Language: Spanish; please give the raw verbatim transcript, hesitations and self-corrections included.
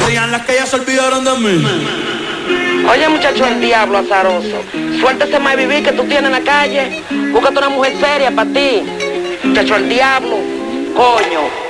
Digan las que ya se olvidaron de mí. Oye, muchacho, el diablo azaroso. Suéltese más vivir que tú tienes en la calle. Búscate una mujer seria para ti. Muchacho, el diablo. Coño.